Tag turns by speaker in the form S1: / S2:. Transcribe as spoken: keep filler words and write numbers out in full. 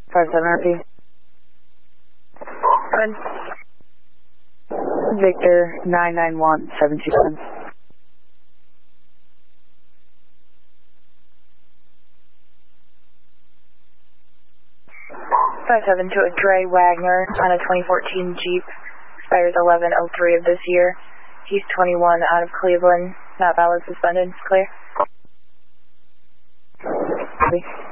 S1: five seven R P.
S2: Good.
S1: Victor nine nine one seven two seven.
S2: five seven to a Dre Wagner on a twenty fourteen Jeep. Expires eleven oh three of this year. He's twenty-one, out of Cleveland. Not valid, suspended. Clear.
S1: Copy.